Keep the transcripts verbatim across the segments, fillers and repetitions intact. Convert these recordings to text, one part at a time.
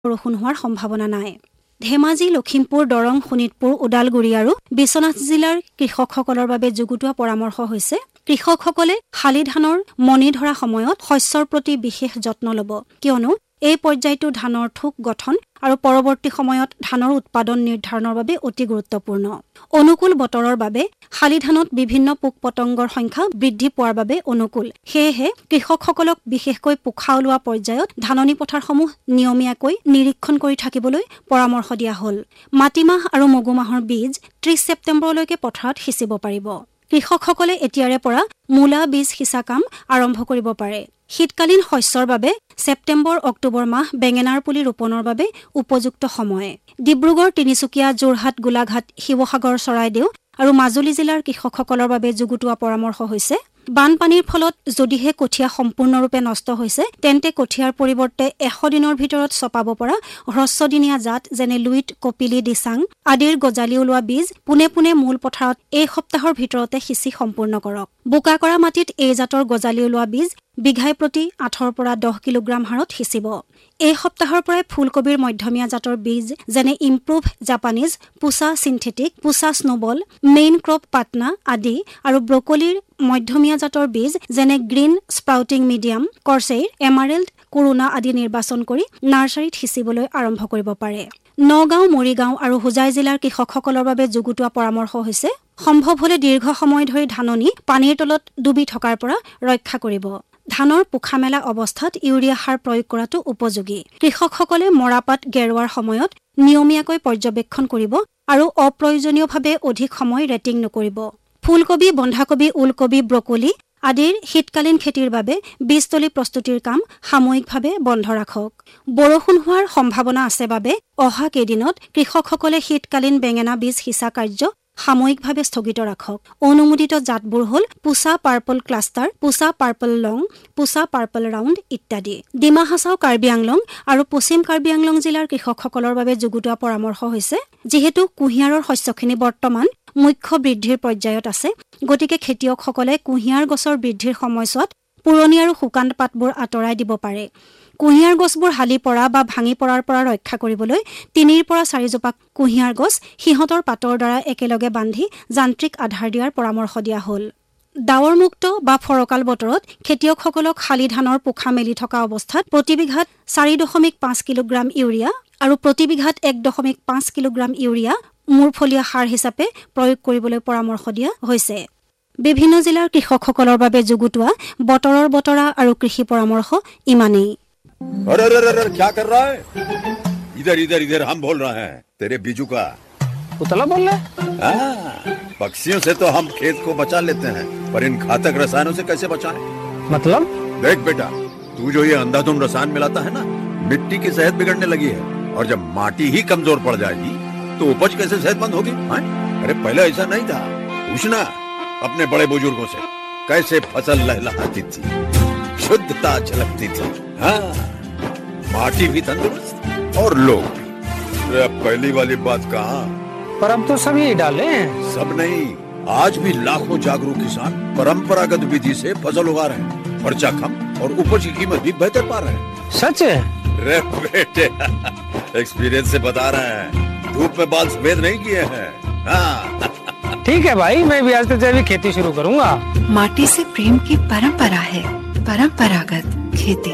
বৰষুণ হোৱাৰ সম্ভাৱনা নাই। ধেমাজি, লখিমপুৰ, দৰং, শোণিতপুৰ, ওদালগুৰি আৰু বিশ্বনাথ জিলাৰ কৃষকসকলৰ বাবে যুগুতোৱা পৰামৰ্শ হৈছে কৃষকসকলে শালি ধানৰ মণি ধৰা সময়ত শস্যৰ প্ৰতি বিশেষ যত্ন ল'ব, কিয়নো এই পৰ্যায়টো ধানৰ থোক গঠন আৰু পৰৱৰ্তী সময়ত ধানৰ উৎপাদন নিৰ্ধাৰণৰ বাবে অতি গুৰুত্বপূৰ্ণ। অনুকূল বতৰৰ বাবে শালি ধানত বিভিন্ন পোক পতংগৰ সংখ্যা বৃদ্ধি পোৱাৰ বাবে অনুকূল। সেয়েহে কৃষকসকলক বিশেষকৈ পোখা ওলোৱা পৰ্যায়ত ধাননি পথাৰসমূহ নিয়মীয়াকৈ নিৰীক্ষণ কৰি থাকিবলৈ পৰামৰ্শ দিয়া হ'ল। মাটিমাহ আৰু মগুমাহৰ বীজ ত্ৰিশ ছেপ্টেম্বৰলৈকে পথাৰত সিঁচিব পাৰিব। কৃষকসকলে এতিয়াৰে পৰা মূলা বীজ সিঁচা কাম আৰম্ভ কৰিব পাৰে। শীতকালীন শস্যৰ বাবে ছেপ্টেম্বৰ অক্টোবৰ মাহ বেঙেনাৰ পুলি ৰোপণৰ বাবে উপযুক্ত সময়। ডিব্ৰুগড়, তিনিচুকীয়া, যোৰহাট, গোলাঘাট, শিৱসাগৰ, চৰাইদেউ আৰু মাজুলী জিলাৰ কৃষকসকলৰ বাবে যুগুতোৱা পৰামৰ্শ হৈছে বানপানীৰ ফলত যদিহে কঠীয়া সম্পূৰ্ণৰূপে নষ্ট হৈছে তেন্তে কঠীয়াৰ পৰিৱৰ্তে এশ দিনৰ ভিতৰত চপাব পৰা হ্ৰস্বদিনীয়া জাত যেনে লুইত, কপিলি, দিচাং আদিৰ গজালি ওলোৱা বীজ পোনে পোনে মূল পথাৰত এই সপ্তাহৰ ভিতৰতে সিঁচি সম্পূৰ্ণ কৰক। বোকা কৰা মাটিত এই জাতৰ গজালি ওলোৱা বীজ বিঘাই প্ৰতি আঠৰ পৰা দহ কিলোগ্ৰাম হাৰত সিঁচিব। এই সপ্তাহৰ পৰাই ফুলকবিৰ মধ্যমীয়া জাতৰ বীজ যেনে improve Japanese, পুছা synthetic, পুছা snowball, main crop Patna আদি আৰু ব্ৰকলিৰ মধ্যমীয়া জাতৰ বীজ যেনে গ্ৰীণ স্প্ৰাউটিং মিডিয়াম, কৰ্চেইৰ, এমাৰেল্ড, কৰোনা আদি নিৰ্বাচন কৰি নাৰ্চাৰীত সিঁচিবলৈ আৰম্ভ কৰিব পাৰে। নগাঁও, মৰিগাঁও আৰু হোজাই জিলাৰ কৃষকসকলৰ বাবে যুগুতোৱা পৰামৰ্শ হৈছে সম্ভৱ হলে দীৰ্ঘ সময় ধৰি ধাননি পানীৰ তলত ডুবি থকাৰ পৰা ৰক্ষা কৰিব। ধানৰ পোখা মেলা অৱস্থাত ইউৰিয়া সাৰ প্ৰয়োগ কৰাটো উপযোগী। কৃষকসকলে মৰাপাত গেৰুৱাৰ সময়ত নিয়মীয়াকৈ পৰ্যবেক্ষণ কৰিব আৰু অপ্ৰয়োজনীয়ভাৱে অধিক সময় ৰেটিং নকৰিব। ফুলকবি, বন্ধাকবি, ওলকবি, ব্ৰকলি আদিৰ শীতকালীন খেতিৰ বাবে বীজতলী প্ৰস্তুতিৰ কাম সাময়িকভাৱে বন্ধ ৰাখক। বৰষুণ হোৱাৰ সম্ভাৱনা আছে বাবে অহা কেইদিনত কৃষকসকলে শীতকালীন বেঙেনা বীজ সিঁচা কাৰ্য সাময়িকভাৱে স্থগিত ৰাখক। অনুমোদিত জাতবোৰ হ'ল পুছা পাৰ্পল ক্লাষ্টাৰ, পুছা পাৰ্পল লং, পুছা পাৰ্পল ৰাউণ্ড ইত্যাদি। ডিমা হাছাও, কাৰ্বি আংলং আৰু পশ্চিম কাৰ্বি আংলং জিলাৰ কৃষকসকলৰ বাবে যুগুতোৱা পৰামৰ্শ হৈছে যিহেতু কুঁহিয়াৰৰ শস্যখিনি বৰ্তমান মুখ্য বৃদ্ধিৰ পৰ্যায়ত আছে, গতিকে খেতিয়কসকলে কুঁহিয়াৰ গছৰ বৃদ্ধিৰ সময়ছোৱাত পুৰণি আৰু শুকান পাতবোৰ আঁতৰাই দিব পাৰে। কুঁহিয়াৰ গছবোৰ হালি পৰা বা ভাঙি পৰাৰ পৰা ৰক্ষা কৰিবলৈ তিনিৰ পৰা চাৰিজোপা কুঁহিয়াৰ গছ সিহঁতৰ পাতৰ দ্বাৰা একেলগে বান্ধি যান্ত্ৰিক আধাৰ দিয়াৰ পৰামৰ্শ দিয়া হ'ল। ডাৱৰমুক্ত বা ফৰকাল বতৰত খেতিয়কসকলক শালি ধানৰ পোখা মেলি থকা অৱস্থাত প্ৰতি বিঘাত চাৰি দশমিক পাঁচ কিলোগ্ৰাম ইউৰিয়া আৰু প্ৰতি বিঘাত এক দশমিক পাঁচ কিলোগ্ৰাম ইউৰিয়া মূৰফলীয়া সাৰ হিচাপে প্ৰয়োগ কৰিবলৈ পৰামৰ্শ দিয়া হৈছে। বিভিন্ন জিলাৰ কৃষকসকলৰ বাবে যুগুতোৱা বতৰৰ বতৰা আৰু কৃষি পৰামৰ্শ ইমানেই। अरे अरे अरे क्या कर रहा है? इधर इधर इधर हम बोल रहे हैं तेरे बीजू का। उतला बोल रहा है? हाँ, पक्षियों से तो हम खेत को बचा लेते हैं, पर इन घातक रसायनों से कैसे बचाएं? मतलब? देख बेटा, तू जो ये अंधाधुंध रसायन मिलाता है ना, मिट्टी की सेहत बिगड़ने लगी है। और जब माटी ही कमजोर पड़ जाएगी तो उपज कैसे सेहतमंद होगी? हाँ? अरे पहले ऐसा नहीं था। पूछना अपने बड़े बुजुर्गों से, कैसे फसल लहलहाती थी, शुद्धता झलकती थी। हाँ, माटी भी तंदुरुस्त और लोग भी। अब पहली वाली बात कहाँ? पर अब तो सब यही डाले हैं। सब नहीं, आज भी लाखों जागरूक किसान परंपरागत विधि से फसल उगा रहे हैं। खर्चा कम और उपज की कीमत भी बेहतर पा रहे हैं। सच है? रे बेटे, एक्सपीरियंस से बता रहे हैं, धूप में बाल सफेद नहीं किए हैं। हाँ। ठीक है भाई, मैं भी आज से जैविक खेती शुरू करूंगा। माटी से प्रेम की परंपरा है परंपरागत खेती।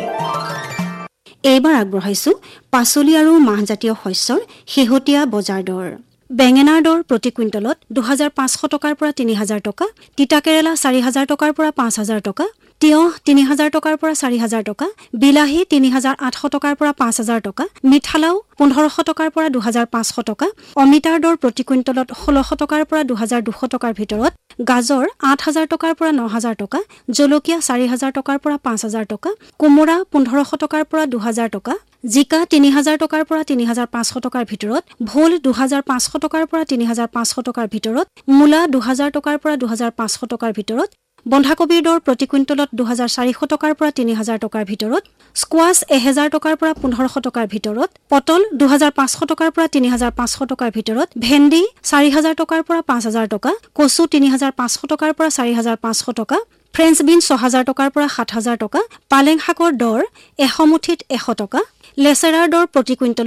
এইবাৰ আগবঢ়াইছো পাচলি আৰু মাহজাতীয় শস্যৰ শেহতীয়া বজাৰ দৰ। বেঙেনাৰ দৰ প্ৰতি কুইণ্টলত দুহাজাৰ পাঁচশ টকাৰ পৰা তিনি হাজাৰ টকা, তিতা কেৰেলা চাৰি হাজাৰ টকাৰ পৰা পাঁচ হাজাৰ টকা, তিয়হ তিনি হাজাৰ টকাৰ পৰা চাৰি হাজাৰ টকা, বিলাহী তিনি হাজাৰ আঠশ টকাৰ পৰা পাঁচ হাজাৰ টকা, মিঠালাও পোন্ধৰশ টকাৰ পৰা দুহাজাৰ পাঁচশ টকা, অমিতাৰ দৰ প্ৰতি কুইণ্টলত ষোল্লশ টকাৰ পৰা দুহাজাৰ দুশ টকাৰ ভিতৰত, গাজৰ আঠ হাজাৰ টকাৰ পৰা ন হাজাৰ টকা, জলকীয়া চাৰি হাজাৰ টকাৰ পৰা পাঁচ হাজাৰ টকা, কোমোৰা পোন্ধৰশ টকাৰ পৰা দুহাজাৰ টকা, জিকা তিনি হাজাৰ টকাৰ পৰা তিনি হাজাৰ পাঁচশ টকাৰ ভিতৰত, ভোল দুহাজাৰ পাঁচশ টকাৰ পৰা তিনি হাজাৰ পাঁচশ টকাৰ ভিতৰত, মূলা দুহাজাৰ টকাৰ পৰা দুহাজাৰ পাঁচশ টকাৰ ভিতৰত, বন্ধাকবিৰ দৰ প্ৰতি কুইণ্টলত দুহাজাৰ চাৰিশ টকাৰ পৰা তিনি হাজাৰ টকাৰ ভিতৰত, স্কোৱাছ এহেজাৰ টকাৰ পৰা পোন্ধৰশ টকাৰ ভিতৰত, পটল দুহাজাৰ পাঁচশ টকাৰ পৰা তিনি হাজাৰ পাঁচশ টকাৰ ভিতৰত, ভেন্দি চাৰি হাজাৰ টকাৰ পৰা পাঁচ হাজাৰ টকা, কচু তিনি হাজাৰ পাঁচশ টকাৰ পৰা চাৰি হাজাৰ পাঁচশ টকা, ফ্ৰেঞ্চ বিন ছয় হাজাৰ টকাৰ পৰা সাত হাজাৰ টকা, পালেং শাকৰ দৰ এশ মুঠিত এশ টকা, লেচেৰাৰ দৰ প্ৰতি কুইণ্টল